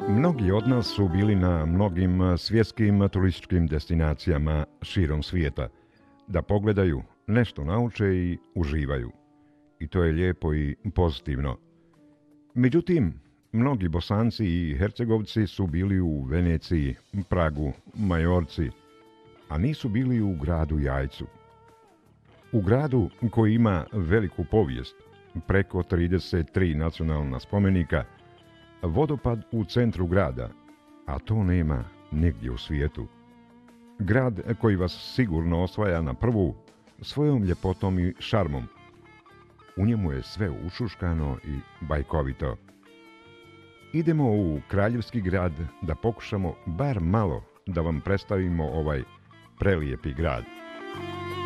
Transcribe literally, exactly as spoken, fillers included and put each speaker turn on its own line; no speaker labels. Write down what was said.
Mnogi od nas su bili na mnogim svjetskim turističkim destinacijama širom svijeta, da pogledaju, nešto nauče i uživaju. I to je lijepo i pozitivno. Međutim, mnogi Bosanci i Hercegovci su bili u Veneciji, Pragu, Majorci, a nisu bili u gradu Jajcu. U gradu koji ima veliku povijest, preko trideset tri nacionalna spomenika, vodopad u centru grada, a to nema negdje u svijetu. Grad koji vas sigurno osvaja na prvu svojom ljepotom i šarmom. U njemu je sve ušuškano i bajkovito. Idemo u kraljevski grad da pokušamo bar malo da vam predstavimo ovaj prelijepi grad.